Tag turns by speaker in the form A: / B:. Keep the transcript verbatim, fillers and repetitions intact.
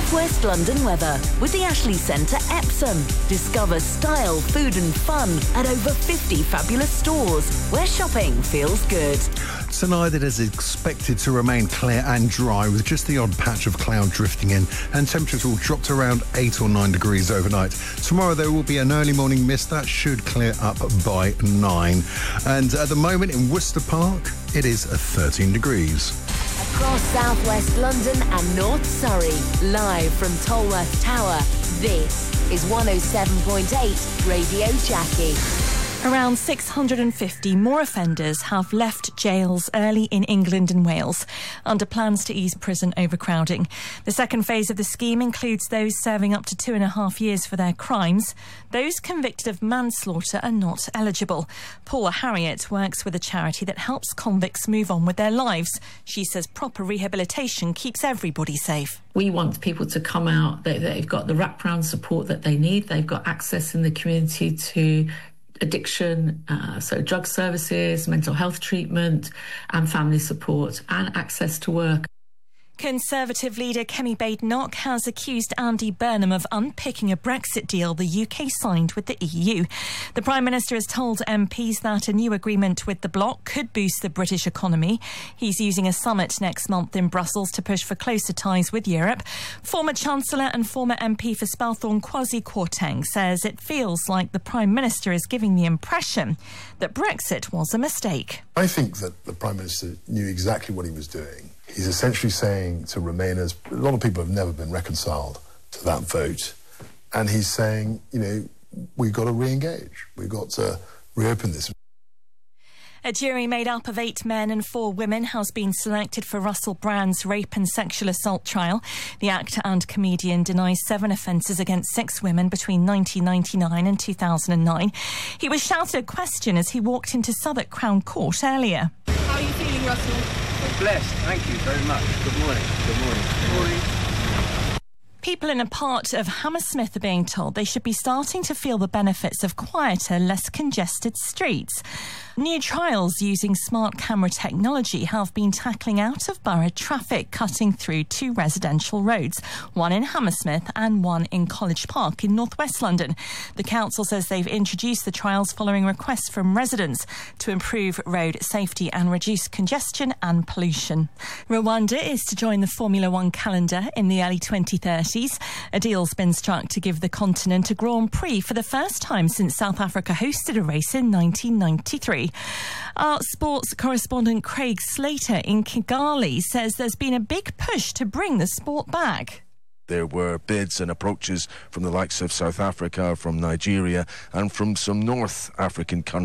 A: South West London weather with the Ashley Centre Epsom. Discover style, food and fun at over fifty fabulous stores where shopping feels good.
B: Tonight it is expected to remain clear and dry with just the odd patch of cloud drifting in, and temperatures will drop to around eight or nine degrees overnight. Tomorrow there will be an early morning mist that should clear up by nine. And at the moment in Worcester Park it is thirteen degrees.
A: Across South West London and North Surrey, live from Tolworth Tower, this is one oh seven point eight Radio Jackie.
C: Around six hundred fifty more offenders have left jails early in England and Wales under plans to ease prison overcrowding. The second phase of the scheme includes those serving up to two and a half years for their crimes. Those convicted of manslaughter are not eligible. Paula Harriott works with a charity that helps convicts move on with their lives. She says proper rehabilitation keeps everybody safe.
D: We want people to come out, they, they've got the wraparound support that they need, they've got access in the community to addiction, uh, so drug services, mental health treatment and family support, and access to work.
C: Conservative leader Kemi Badenoch has accused Andy Burnham of unpicking a Brexit deal the U K signed with the E U. The Prime Minister has told M Ps that a new agreement with the bloc could boost the British economy. He's using a summit next month in Brussels to push for closer ties with Europe. Former Chancellor and former M P for Spelthorne Kwasi Kwarteng says it feels like the Prime Minister is giving the impression that Brexit was a mistake.
E: I think that the Prime Minister knew exactly what he was doing. He's essentially saying to Remainers, a lot of people have never been reconciled to that vote, and he's saying, you know, we've got to re-engage, we've got to reopen this.
C: A jury made up of eight men and four women has been selected for Russell Brand's rape and sexual assault trial. The actor and comedian denies seven offences against six women between nineteen ninety-nine and two thousand nine. He was shouted a question as he walked into Southwark Crown Court earlier.
F: How are you feeling, Russell?
G: Blessed, thank you very much. Good morning. Good morning. Good morning.
C: People in a part of Hammersmith are being told they should be starting to feel the benefits of quieter, less congested streets. New trials using smart camera technology have been tackling out-of-borough traffic, cutting through two residential roads, one in Hammersmith and one in College Park in northwest London. The council says they've introduced the trials following requests from residents to improve road safety and reduce congestion and pollution. Rwanda is to join the Formula One calendar in the early twenty thirties. A deal's been struck to give the continent a Grand Prix for the first time since South Africa hosted a race in nineteen ninety-three. Our sports correspondent Craig Slater in Kigali says there's been a big push to bring the sport back.
H: There were bids and approaches from the likes of South Africa, from Nigeria and from some North African countries.